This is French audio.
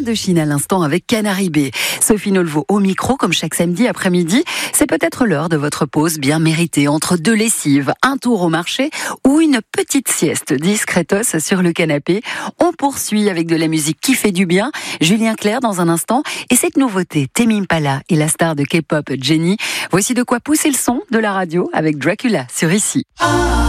Indochine à l'instant avec Canary B. Sophie Nolvo au micro, comme chaque samedi après-midi. C'est peut-être l'heure de votre pause bien méritée entre deux lessives, un tour au marché ou une petite sieste discretos sur le canapé. On poursuit avec de la musique qui fait du bien. Julien Clerc dans un instant. Et cette nouveauté, Tame Impala et la star de K-pop Jennie. Voici de quoi pousser le son de la radio avec Dracula sur Ici.